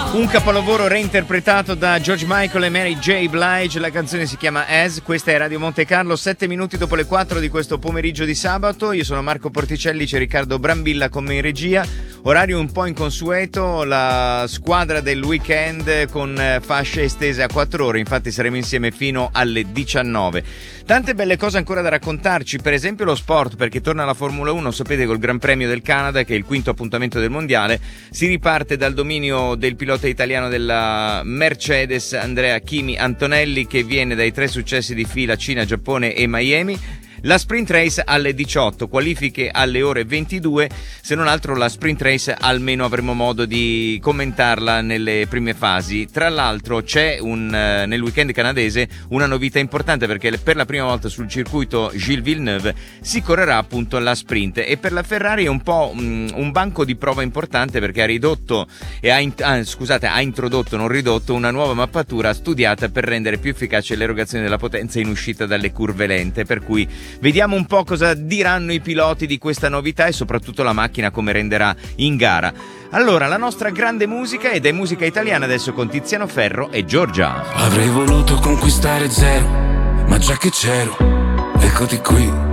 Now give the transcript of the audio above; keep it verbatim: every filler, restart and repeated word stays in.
Un capolavoro reinterpretato da George Michael e Mary J. Blige, la canzone si chiama As, questa è Radio Monte Carlo, sette minuti dopo le quattro di questo pomeriggio di sabato, io sono Marco Porticelli, c'è Riccardo Brambilla con me in regia, orario un po' inconsueto, la squadra del weekend con fasce estese a quattro ore, infatti saremo insieme fino alle diciannove. Tante belle cose ancora da raccontarci, per esempio lo sport, perché torna la Formula uno, sapete, col Gran Premio del Canada, che è il quinto appuntamento del mondiale, si riparte dal dominio del pilota italiano della Mercedes Andrea Kimi Antonelli, che viene dai tre successi di fila Cina, Giappone e Miami. La sprint race alle diciotto, qualifiche alle ore ventidue, se non altro la sprint race almeno avremo modo di commentarla nelle prime fasi. Tra l'altro c'è un, uh, nel weekend canadese una novità importante, perché per la prima volta sul circuito Gilles Villeneuve si correrà appunto la sprint, e per la Ferrari è un po' um, un banco di prova importante, perché ha ridotto e ha, in, ah, scusate, ha introdotto, non ridotto, una nuova mappatura studiata per rendere più efficace l'erogazione della potenza in uscita dalle curve lente, per cui vediamo un po' cosa diranno i piloti di questa novità e soprattutto la macchina come renderà in gara. Allora, la nostra grande musica, ed è musica italiana adesso con Tiziano Ferro e Giorgia. Avrei voluto conquistare zero, ma già che c'ero, eccoti qui.